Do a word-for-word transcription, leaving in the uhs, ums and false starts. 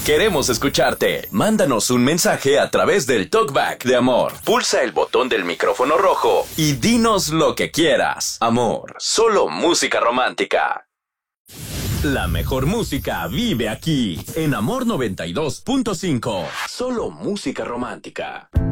Queremos escucharte. Mándanos un mensaje a través del Talkback de Amor. Pulsa el botón del micrófono rojo y dinos lo que quieras. Amor, solo música romántica. La mejor música vive aquí, en Amor noventa y dos punto cinco. Solo música romántica.